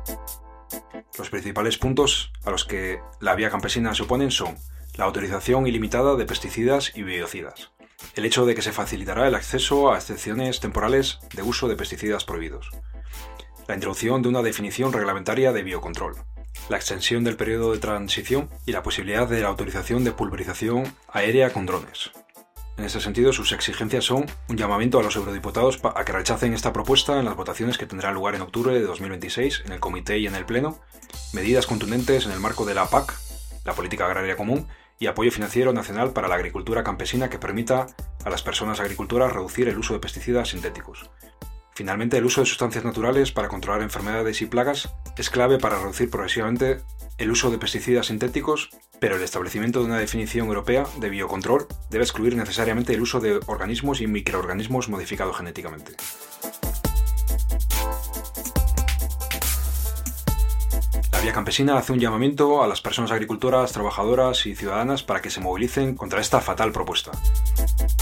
Los principales puntos a los que la vía campesina se oponen son la autorización ilimitada de pesticidas y biocidas, el hecho de que se facilitará el acceso a excepciones temporales de uso de pesticidas prohibidos, la introducción de una definición reglamentaria de biocontrol, la extensión del periodo de transición y la posibilidad de la autorización de pulverización aérea con drones. En este sentido, sus exigencias son un llamamiento a los eurodiputados a que rechacen esta propuesta en las votaciones que tendrán lugar en octubre de 2026 en el Comité y en el Pleno, medidas contundentes en el marco de la PAC, la Política Agraria Común, y apoyo financiero nacional para la agricultura campesina que permita a las personas agricultoras reducir el uso de pesticidas sintéticos. Finalmente, el uso de sustancias naturales para controlar enfermedades y plagas es clave para reducir progresivamente el uso de pesticidas sintéticos, pero el establecimiento de una definición europea de biocontrol debe excluir necesariamente el uso de organismos y microorganismos modificados genéticamente. La vía campesina hace un llamamiento a las personas agricultoras, trabajadoras y ciudadanas para que se movilicen contra esta fatal propuesta.